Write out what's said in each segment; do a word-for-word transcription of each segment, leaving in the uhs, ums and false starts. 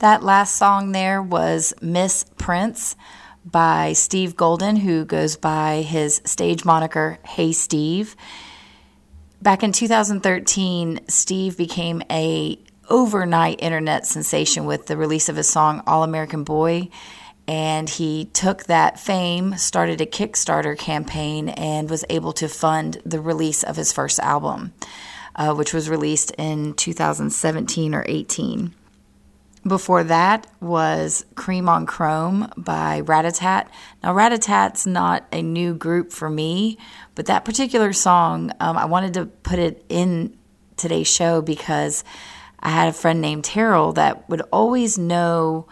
That last song there was Miss Prince by Steve Golden, who goes by his stage moniker, Hey Steve. Back in two thousand thirteen, Steve became a overnight internet sensation with the release of his song All American Boy, and he took that fame, started a Kickstarter campaign, and was able to fund the release of his first album, uh, which was released in two thousand seventeen or eighteen. Before that was Cream on Chrome by Rat-a-Tat. Now, Rat-a-Tat's not a new group for me, but that particular song, um, I wanted to put it in today's show because I had a friend named Terrell that would always know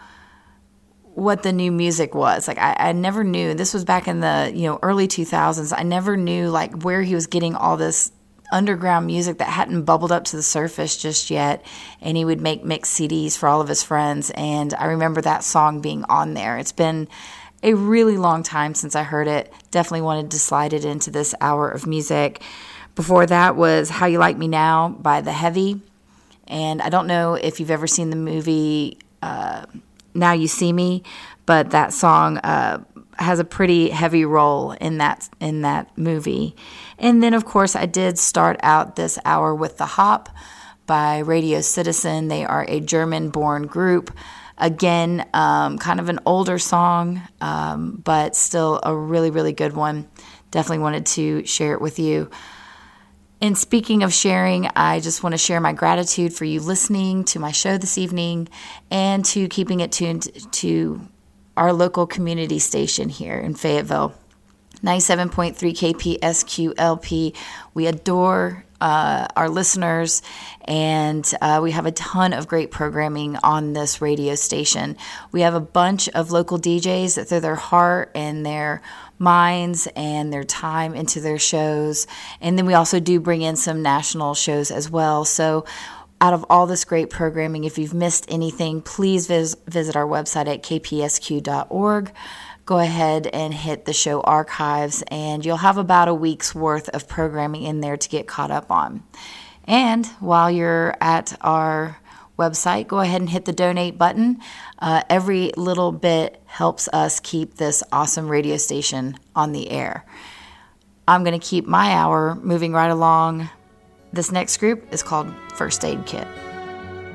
what the new music was. Like, I, I never knew. This was back in the, you know, early two thousands. I never knew, like, where he was getting all this underground music that hadn't bubbled up to the surface just yet. And he would make mixed C Ds for all of his friends. And I remember that song being on there. It's been a really long time since I heard it. Definitely wanted to slide it into this hour of music. Before that was How You Like Me Now by The Heavy. And I don't know if you've ever seen the movie uh, Now You See Me, but that song uh, has a pretty heavy role in that in that movie. And then, of course, I did start out this hour with The Hop by Radio Citizen. They are a German-born group. Again, um, kind of an older song, um, but still a really, really good one. Definitely wanted to share it with you. And speaking of sharing, I just want to share my gratitude for you listening to my show this evening and to keeping it tuned to our local community station here in Fayetteville. ninety-seven point three K P S Q L P. We adore uh, our listeners, and uh, we have a ton of great programming on this radio station. We have a bunch of local D Js that throw their heart and their minds and their time into their shows, and then we also do bring in some national shows as well. So out of all this great programming, if you've missed anything, please vis- visit our website at k p s q dot org. Go ahead and hit the show archives, and you'll have about a week's worth of programming in there to get caught up on. And while you're at our website, go ahead and hit the donate button. Uh, every little bit helps us keep this awesome radio station on the air. I'm going to keep my hour moving right along. This next group is called First Aid Kit.